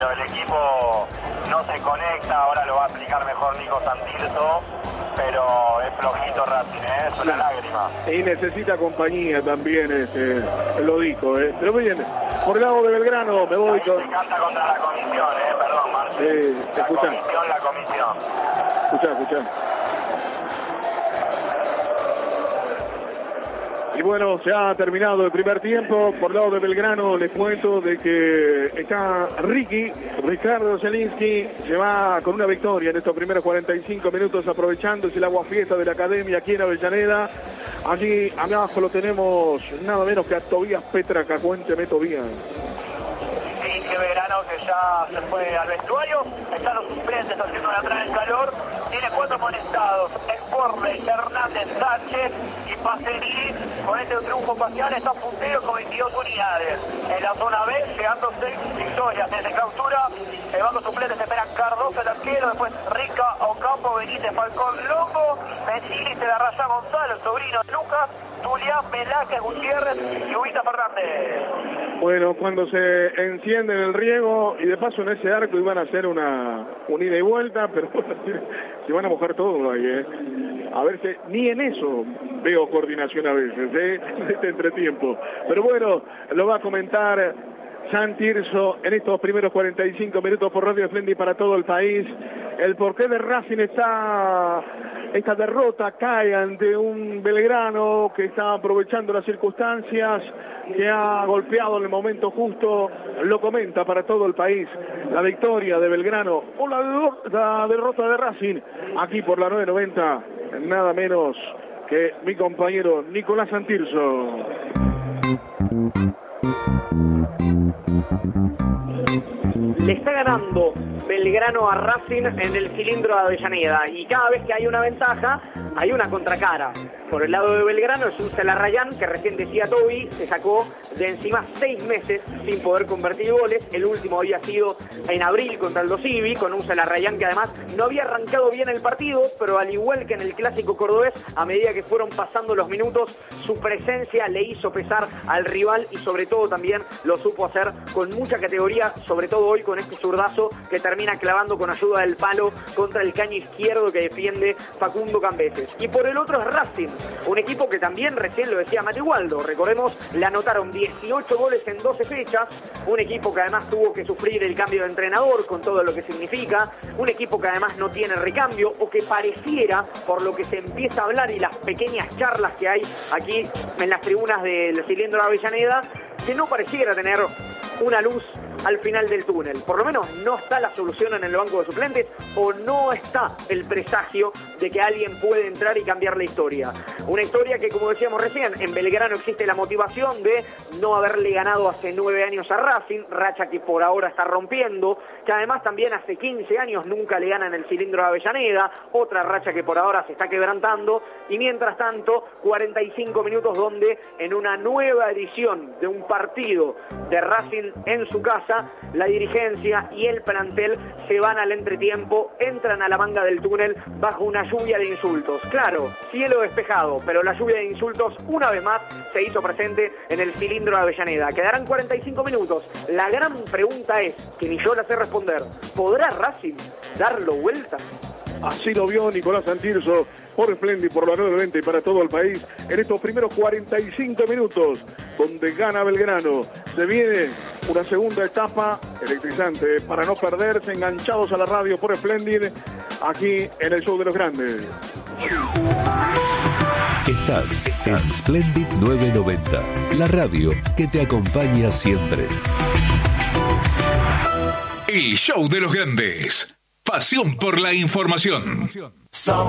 El equipo no se conecta, ahora lo va a explicar mejor Nico Santirso, pero es flojito Racing, es una lágrima. Y necesita compañía también, lo dijo, Pero bien, por el lado de Belgrano me voy con... Se canta contra la comisión, perdón, Marcelo. La comisión. Escuchá. Y bueno, se ha terminado el primer tiempo. Por el lado de Belgrano les cuento de que está Ricardo Zielinski, se va con una victoria en estos primeros 45 minutos, aprovechándose el aguafiesta de la academia aquí en Avellaneda. Allí abajo lo tenemos nada menos que a Tobías Petraca. Cuénteme, Tobías. Sí, que Belgrano que ya se fue al vestuario, están los suplentes haciendo la entrada en calor, tiene 4 amonestados, Sporley, Hernández, Sánchez y Pacerini. Con este triunfo parcial está puntero con 22 unidades. En la zona B, llegando 6 victorias desde clausura. El banco suplentes esperan Cardoso, el arquero, después Rica, Ocampo, Benítez, Falcón, Longo, Mesili, Cedarraya, Gonzalo, el sobrino de Lucas, Julián, Velázquez, Gutiérrez y Ubita Fernández. Bueno, cuando se enciende el riego y de paso en ese arco iban a hacer una ida y vuelta, pero se van a mojar todo ahí, A ver si ni en eso veo coordinación a veces, este entretiempo. Pero bueno, lo va a comentar Santirso en estos primeros 45 minutos por Radio Splendid para todo el país. El porqué de Racing esta derrota cae ante un Belgrano que está aprovechando las circunstancias, que ha golpeado en el momento justo, lo comenta para todo el país. La victoria de Belgrano o la derrota de Racing, aquí por la 990, nada menos que mi compañero Nicolás Santirso. Le está ganando Belgrano a Racing en el cilindro de Avellaneda, y cada vez que hay una ventaja hay una contracara. Por el lado de Belgrano es un Celarrayán que, recién decía Toby, se sacó de encima 6 meses sin poder convertir goles. El último había sido en abril contra el Dosivi, con un Celarrayán que además no había arrancado bien el partido, pero al igual que en el clásico cordobés, a medida que fueron pasando los minutos, su presencia le hizo pesar al rival y sobre todo también lo supo hacer con mucha categoría, sobre todo hoy con este zurdazo que termina clavando con ayuda del palo contra el caño izquierdo que defiende Facundo Cambeses. Y por el otro es Racing, un equipo que también, recién lo decía Mati Waldo, recordemos, le anotaron 18 goles en 12 fechas, un equipo que además tuvo que sufrir el cambio de entrenador con todo lo que significa, un equipo que además no tiene recambio, o que pareciera, por lo que se empieza a hablar y las pequeñas charlas que hay aquí en las tribunas del cilindro de Avellaneda, que no pareciera tener una luz al final del túnel. Por lo menos no está la solución en el banco de suplentes, o no está el presagio de que alguien puede entrar y cambiar la historia. Una historia que, como decíamos recién, en Belgrano existe la motivación de no haberle ganado hace 9 años a Racing, racha que por ahora está rompiendo, que además también hace 15 años nunca le gana en el cilindro de Avellaneda, otra racha que por ahora se está quebrantando, y mientras tanto 45 minutos donde en una nueva edición de un partido de Racing en su casa, la dirigencia y el plantel se van al entretiempo, entran a la manga del túnel bajo una lluvia de insultos. Claro, cielo despejado, pero la lluvia de insultos una vez más se hizo presente en el cilindro de Avellaneda. Quedarán 45 minutos. La gran pregunta es, que ni yo la sé responder, ¿podrá Racing darlo vuelta? Así lo vio Nicolás Santirso por Splendid, por la 920 y para todo el país en estos primeros 45 minutos donde gana Belgrano. Se viene una segunda etapa electrizante para no perderse, enganchados a la radio por Splendid, aquí en el Show de los Grandes. Estás en Splendid 990, la radio que te acompaña siempre. El Show de los Grandes. Pasión por la información.